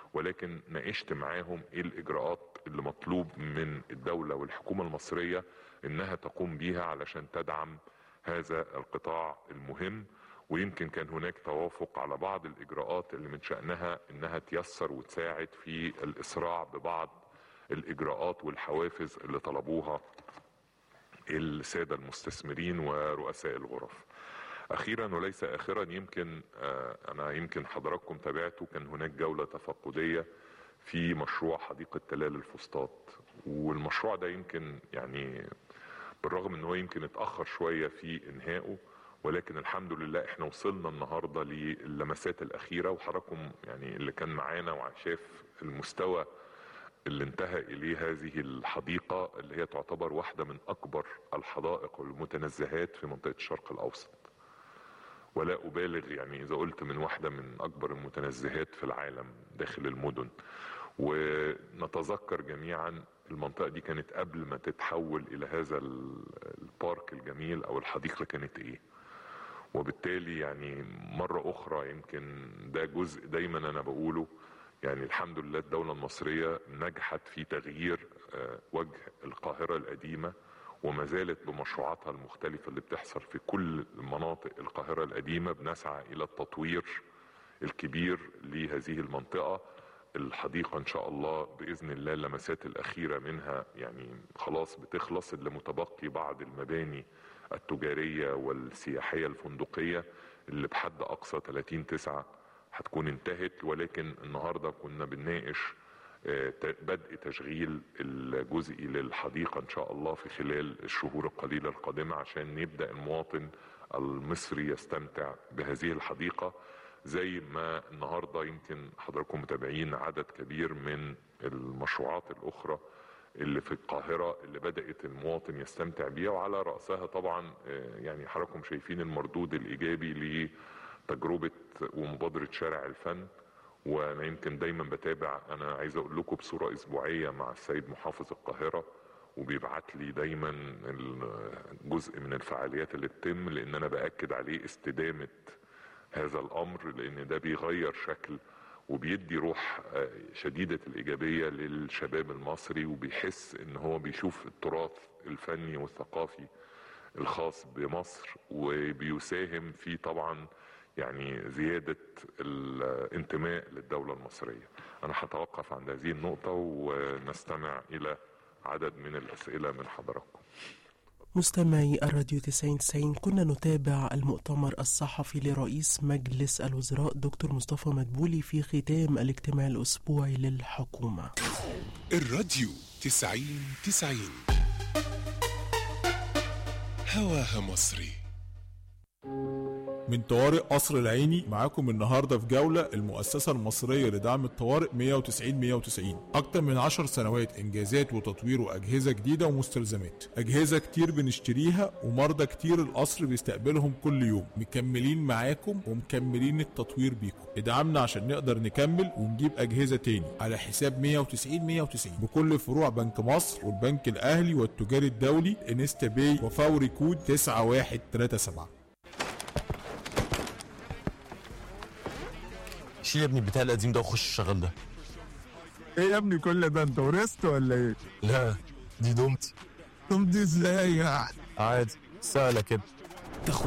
ولكن ناقشت معاهم ايه الاجراءات اللي مطلوب من الدولة والحكومة المصرية انها تقوم بيها علشان تدعم هذا القطاع المهم. ويمكن كان هناك توافق على بعض الاجراءات اللي من شأنها انها تيسر وتساعد في الاسراع ببعض الاجراءات والحوافز اللي طلبوها السادة المستثمرين ورؤساء الغرف. اخيرا وليس اخرا، يمكن حضراتكم تابعتوا، كان هناك جولة تفقدية في مشروع حديقة تلال الفسطاط، والمشروع ده يمكن بالرغم ان هو يمكن اتأخر شوية في انهائه، ولكن الحمد لله احنا وصلنا النهاردة للمسات الاخيرة. وحضراتكم اللي كان معانا وشاف المستوى اللي انتهى اليه هذه الحديقة، اللي هي تعتبر واحدة من اكبر الحدائق والمتنزهات في منطقة الشرق الاوسط، ولا ابالغ اذا قلت من واحدة من اكبر المتنزهات في العالم داخل المدن. ونتذكر جميعا المنطقة دي كانت قبل ما تتحول الى هذا البارك الجميل او الحديقة كانت ايه. وبالتالي مرة اخرى يمكن ده جزء دايما انا بقوله، الحمد لله الدولة المصرية نجحت في تغيير وجه القاهرة القديمة، وما زالت بمشروعاتها المختلفة اللي بتحصل في كل مناطق القاهرة القديمة بنسعى الى التطوير الكبير لهذه المنطقة. الحديقة ان شاء الله باذن الله اللمسات الاخيرة منها خلاص بتخلص، اللي متبقي بعض المباني التجارية والسياحية الفندقية اللي بحد اقصى 30/9 هتكون انتهت. ولكن النهاردة كنا بنناقش بدء تشغيل الجزء للحديقة ان شاء الله في خلال الشهور القليلة القادمة، عشان يبدأ المواطن المصري يستمتع بهذه الحديقة. زي ما النهاردة يمكن حضراتكم متابعين عدد كبير من المشروعات الاخرى اللي في القاهرة اللي بدأت المواطن يستمتع بيها، وعلى رأسها طبعا حضراتكم شايفين المردود الايجابي لتجربة ومبادرة شارع الفن. وانا يمكن دايما بتابع، انا عايز اقول لكم بصورة اسبوعية مع السيد محافظ القاهرة، وبيبعت لي دايما جزء من الفعاليات اللي بتتم، لان انا باكد عليه استدامة هذا الامر، لان ده بيغير شكل وبيدي روح شديدة الايجابية للشباب المصري، وبيحس ان هو بيشوف التراث الفني والثقافي الخاص بمصر، وبيساهم في طبعا زيادة الانتماء للدولة المصرية. انا هتوقف عند هذه النقطة ونستمع الى عدد من الاسئلة من حضراتكم. مستمعي الراديو 90 كنا نتابع المؤتمر الصحفي لرئيس مجلس الوزراء دكتور مصطفى مدبولي في ختام الاجتماع الأسبوعي للحكومة. الراديو 90 هواها مصري. من طوارئ قصر العيني معاكم النهارده في جولة المؤسسة المصرية لدعم الطوارئ 190 أكتر من 10 سنوات إنجازات وتطوير وأجهزة جديدة ومستلزمات، أجهزة كتير بنشتريها ومرضى كتير القصر بيستقبلهم كل يوم. مكملين معاكم ومكملين التطوير بيكم. ادعمنا عشان نقدر نكمل ونجيب أجهزة تاني على حساب 190 بكل فروع بنك مصر والبنك الأهلي والتجاري الدولي انستا باي وفوري كود 9137. شيل يا ابني البتاع القديم ده وخش الشغل ده. ايه يا ابني كل ده، انت ورثت ولا ايه؟ لا دي دومتي. دومتي ازاي يعني؟ عادي سهلة كده.